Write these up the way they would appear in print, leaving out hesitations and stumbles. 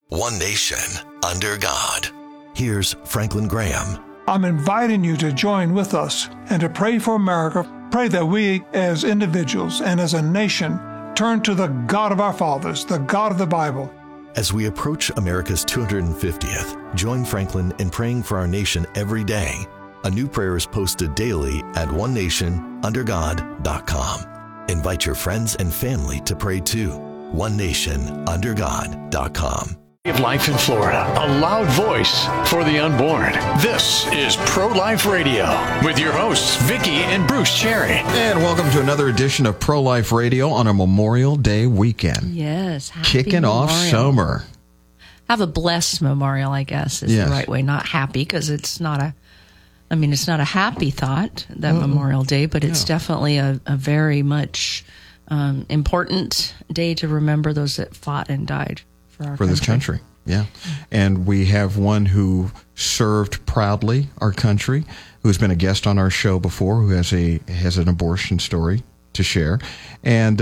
One nation, under God. Here's Franklin Graham. I'm inviting you to join with us and to pray for America. Pray that we, as individuals and as a nation, turn to the God of our fathers, the God of the Bible. As we approach America's 250th, join Franklin in praying for our nation every day. A new prayer is posted daily at onenationundergod.com. Invite your friends and family to pray too. onenationundergod.com. Of life in Florida, a loud voice for the unborn. This is Pro-Life Radio with your hosts, Vicki and Bruce Cherry. And welcome to another edition of Pro-Life Radio on a Memorial Day weekend. Yes. Kicking off summer. Have a blessed memorial, I guess, is the right way. Not happy, because it's not a happy thought, that Memorial Day, but it's definitely a very much important day to remember those that fought and died for this country. Yeah. And we have one who served proudly our country, who's been a guest on our show before, who has an abortion story to share. And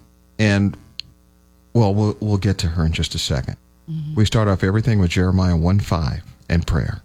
we'll get to her in just a second. Mm-hmm. We start off everything with Jeremiah 1:5 and prayer.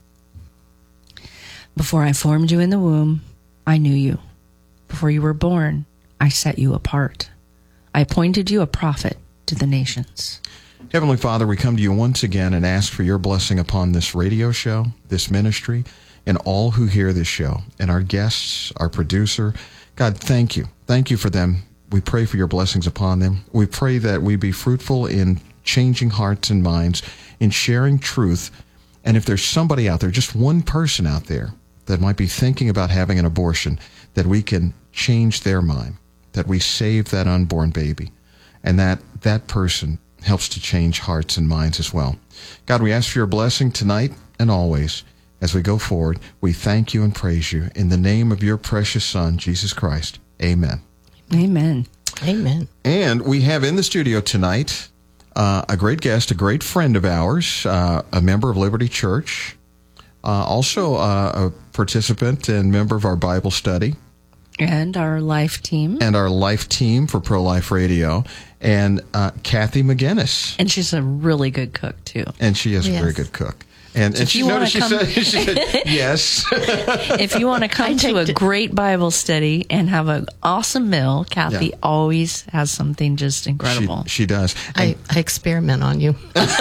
Before I formed you in the womb, I knew you. Before you were born, I set you apart. I appointed you a prophet to the nations. Heavenly Father, we come to you once again and ask for your blessing upon this radio show, this ministry, and all who hear this show, and our guests, our producer. God, thank you. Thank you for them. We pray for your blessings upon them. We pray that we be fruitful in changing hearts and minds, in sharing truth. And if there's somebody out there, just one person out there, that might be thinking about having an abortion, that we can change their mind, that we save that unborn baby, and that person helps to change hearts and minds as well. God, we ask for your blessing tonight and always. As we go forward, we thank you and praise you. In the name of your precious Son, Jesus Christ. Amen. Amen. Amen. And we have in the studio tonight a great guest, a great friend of ours, a member of Liberty Church, also a participant and member of our Bible study. And our life team. And our life team for Pro-Life Radio. And Kathy McGinnis. And she's a really good cook, too. And she is a very good cook. And she said, yes. If you want to come to a great Bible study and have an awesome meal, Kathy always has something just incredible. She does. I experiment on you.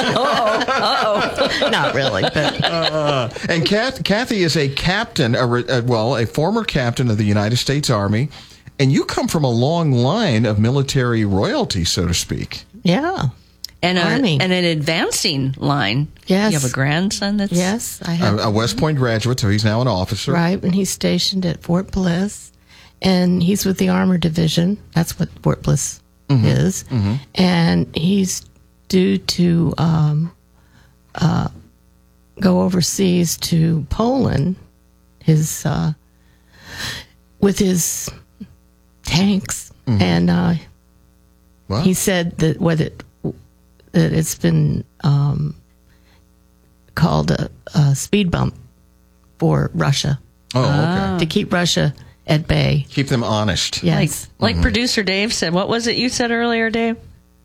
Uh-oh. Not really, but. And Kathy is a captain, a former captain of the United States Army. And you come from a long line of military royalty, so to speak. Yeah. And an advancing line. Yes. You have a grandson that's... Yes, I have. A West Point graduate, so he's now an officer. Right, and he's stationed at Fort Bliss. And he's with the Armor Division. That's what Fort Bliss is. Mm-hmm. And he's due to go overseas to Poland with his tanks. Mm-hmm. And he said that that it's been called a speed bump for Russia. Oh, okay. To keep Russia at bay. Keep them honest. Yes. Like producer Dave said. What was it you said earlier, Dave?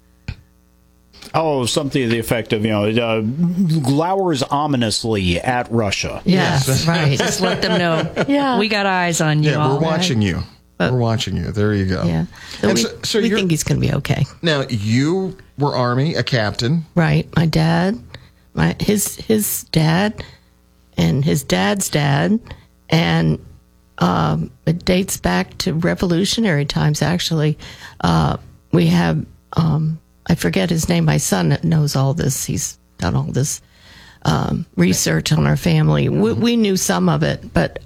Oh, something to the effect of, glowers ominously at Russia. Yes, right. Just let them know. Yeah. We got eyes on you all. We're watching you. We're watching you. There you go. Yeah. So we think he's going to be okay. Now, you were Army, a captain. Right. My dad, his dad, and his dad's dad, and it dates back to Revolutionary times, actually. We have, I forget his name, my son knows all this. He's done all this research on our family. We knew some of it, but...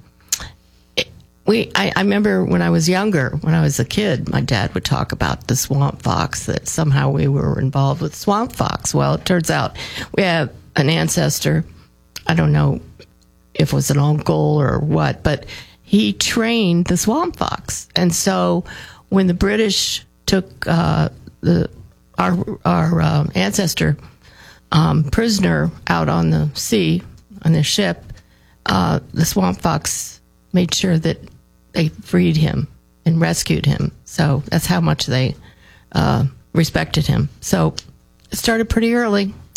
I remember when I was younger, when I was a kid, my dad would talk about the swamp fox, that somehow we were involved with swamp fox. Well, it turns out we have an ancestor. I don't know if it was an uncle or what, but he trained the swamp fox. And so when the British took our ancestor prisoner out on the sea, on the ship, the swamp fox made sure that they freed him and rescued him. So that's how much they respected him. So it started pretty early.